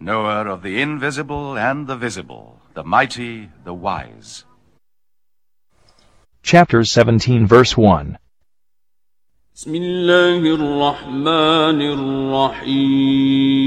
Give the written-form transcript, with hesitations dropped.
knower of the invisible and the visible, the mighty, the wise. Chapter 17, verse 1. بسم الله الرحمن الرحيم